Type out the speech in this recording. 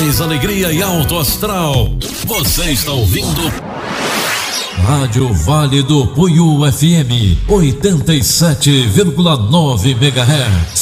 mais alegria e alto astral. Você está ouvindo Rádio Vale do Puiú FM 87,9 MHz.